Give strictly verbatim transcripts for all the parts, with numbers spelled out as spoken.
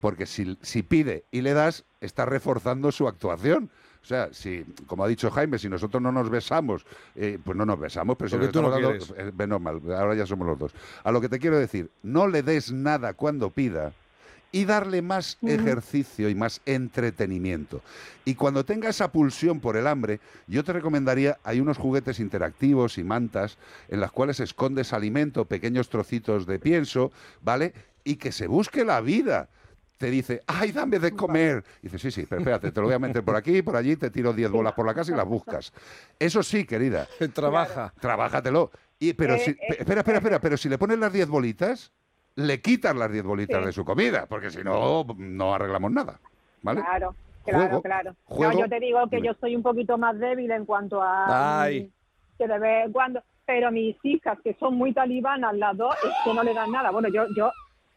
Porque si, si pide y le das, está reforzando su actuación. O sea, si, como ha dicho Jaime, si nosotros no nos besamos, eh, pues no nos besamos, pero si nos tú no estamos dando, eh, menos mal, ahora ya somos los dos. A lo que te quiero decir, no le des nada cuando pida y darle más uh-huh. ejercicio y más entretenimiento. Y cuando tenga esa pulsión por el hambre, yo te recomendaría, hay unos juguetes interactivos y mantas en las cuales escondes alimento, pequeños trocitos de pienso, ¿vale? Y que se busque la vida. Te dice, ¡ay, dame de comer! Y dice, sí, sí, pero espérate, te lo voy a meter por aquí, por allí, te tiro diez bolas por la casa y las buscas. Eso sí, querida. Trabaja. Trabájatelo. Y, pero Eh, si, eh, espera, espera, espera, pero si le pones las diez bolitas, le quitas las diez bolitas Sí. de su comida, porque si no, no arreglamos nada, ¿vale? Claro, claro, Juego, claro. juego. No, yo te digo que Dime. yo soy un poquito más débil en cuanto a... Ay. Que de vez en cuando... Pero mis hijas, que son muy talibanas las dos, es que no le dan nada. Bueno, yo... yo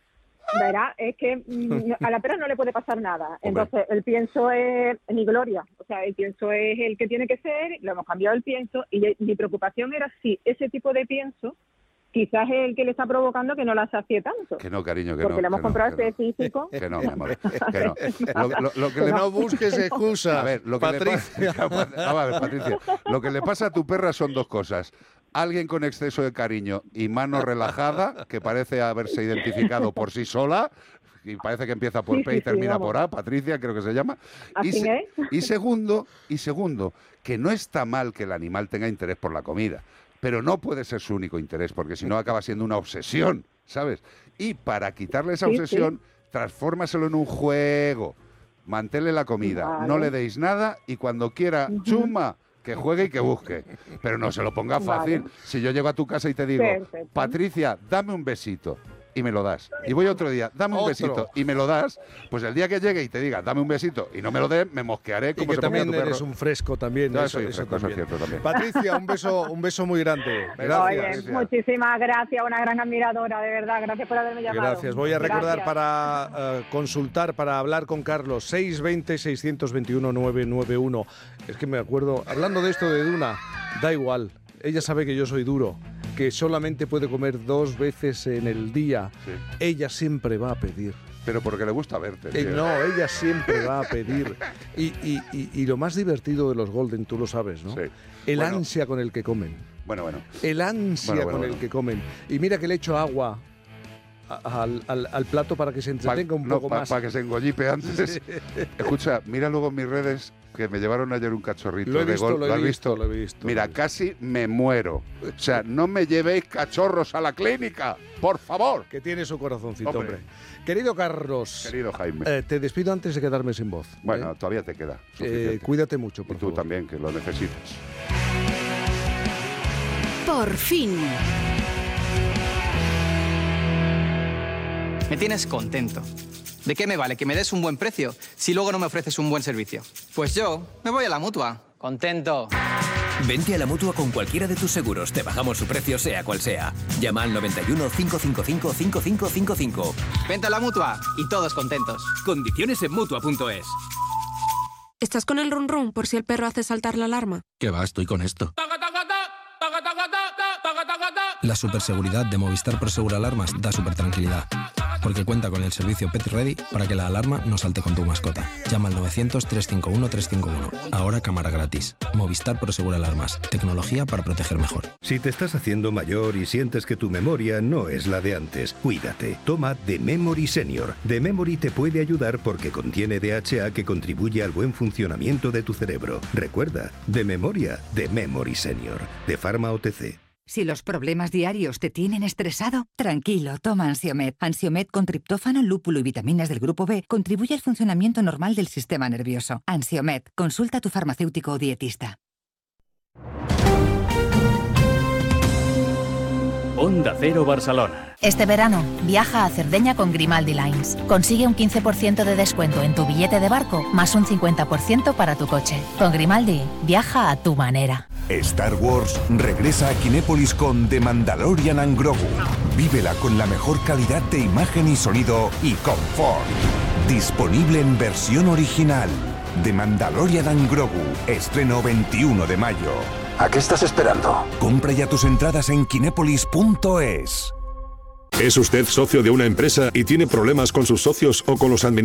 verá, es que mm, a la pera no le puede pasar nada. Entonces, el pienso es mi gloria. O sea, el pienso es el que tiene que ser, lo hemos cambiado el pienso, y de- mi preocupación era si ese tipo de pienso quizás es el que le está provocando que no la sacie tanto. Que no, cariño, que Porque no. le hemos que no, comprado que no. específico. Que no, mi amor, que no. Lo, lo- lo que Que le no busques excusas, A ver, lo que Patricia. le pasa, Vamos a ver, Patricia, lo que le pasa a tu perra son dos cosas. Alguien con exceso de cariño y mano relajada, que parece haberse identificado por sí sola, y parece que empieza por Sí, P sí, y sí, termina vamos. por A, Patricia creo que se llama. Y, Así se- es. y segundo, y segundo, que no está mal que el animal tenga interés por la comida, pero no puede ser su único interés, porque si no acaba siendo una obsesión, ¿sabes? Y para quitarle esa Sí, sí. obsesión, transfórmaselo en un juego. Manténle la comida, Vale. no le deis nada y cuando quiera, chuma, que juegue y que busque. Pero no se lo ponga fácil. Vale. Si yo llego a tu casa y te digo, Perfecto. Patricia, dame un besito. Y me lo das. Y voy otro día, dame un Otro. besito. Y me lo das. Pues el día que llegue y te diga, dame un besito y no me lo dé, me mosquearé Y como que se mosquea también tu perro. eres un fresco también. Ya eso, soy eso fresco, eso es también. cierto también. Patricia, un beso, un beso muy grande. Gracias. Oye, muchísimas gracias, una gran admiradora, de verdad. Gracias por haberme llamado. Gracias. Voy a recordar Gracias. para eh, consultar, para hablar con Carlos, seis veinte, seiscientos veintiuno, novecientos noventa y uno. Es que me acuerdo, hablando de esto de Duna, da igual. Ella sabe que yo soy duro, que solamente puede comer dos veces en el día. Sí. Ella siempre va a pedir. Pero porque le gusta verte. Eh, tío. no, ella siempre va a pedir. Y, y, y, y lo más divertido de los Golden, tú lo sabes, ¿no? Sí. El Bueno. ansia con el que comen. Bueno, bueno. El ansia Bueno, bueno, con bueno. el que comen. Y mira que le echo agua a- al, al- al plato para que se entretenga un poco más. Para que se engollipe antes. Escucha, mira luego en mis redes que me llevaron ayer un cachorrito Lo he de visto, gol. lo he has visto, lo he visto, Mira, lo he visto. casi me muero. O sea, no me llevéis cachorros a la clínica, por favor. Que tiene su corazoncito, hombre. Hombre. Querido Carlos, Querido Jaime. eh, te despido antes de quedarme sin voz. bueno, ¿eh? todavía te queda. Eh, suficiente. cuídate mucho, y por tú favor. también, que lo necesitas. Por fin. Me tienes contento. ¿De qué me vale que me des un buen precio si luego no me ofreces un buen servicio? Pues yo me voy a la Mutua. Contento. Vente a la Mutua con cualquiera de tus seguros. Te bajamos su precio sea cual sea. Llama al noventa y uno, cinco cinco cinco, cinco cinco cinco cinco. Vente a la Mutua y todos contentos. Condiciones en Mutua punto es. ¿Estás con el run run por si el perro hace saltar la alarma? Que va, estoy con esto. La superseguridad de Movistar Prosegur Alarmas da super tranquilidad, porque cuenta con el servicio Pet Ready para que la alarma no salte con tu mascota. Llama al novecientos, trescientos cincuenta y uno, trescientos cincuenta y uno. Ahora cámara gratis. Movistar Prosegur Alarmas. Tecnología para proteger mejor. Si te estás haciendo mayor y sientes que tu memoria no es la de antes, cuídate. Toma The Memory Senior. The Memory te puede ayudar porque contiene D H A que contribuye al buen funcionamiento de tu cerebro. Recuerda, de memoria, The Memory Senior. De Pharma O T C. Si los problemas diarios te tienen estresado, tranquilo, toma Ansiomed. Ansiomed con triptófano, lúpulo y vitaminas del grupo B contribuye al funcionamiento normal del sistema nervioso. Ansiomed, consulta a tu farmacéutico o dietista. Onda Cero Barcelona. Este verano, viaja a Cerdeña con Grimaldi Lines. Consigue un quince por ciento de descuento en tu billete de barco, más un cincuenta por ciento para tu coche. Con Grimaldi, viaja a tu manera. Star Wars regresa a Kinépolis con The Mandalorian and Grogu. Vívela con la mejor calidad de imagen y sonido y confort. Disponible en versión original. The Mandalorian and Grogu. Estreno veintiuno de mayo. ¿A qué estás esperando? Compra ya tus entradas en kinépolis punto es. ¿Es usted socio de una empresa y tiene problemas con sus socios o con los administradores?